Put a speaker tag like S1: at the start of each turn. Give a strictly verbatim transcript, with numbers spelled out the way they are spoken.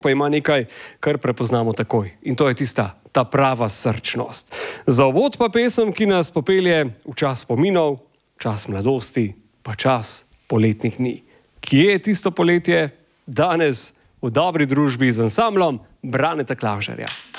S1: pa ima nekaj, kar prepoznamo takoj. In to je tista, ta prava srčnost. Za uvod pa pesem, ki nas popelje v čas spominov, čas mladosti, pa čas poletnih dni. Kje je tisto poletje? Danes v dobri družbi z ansamblom Braneta Klavžarja.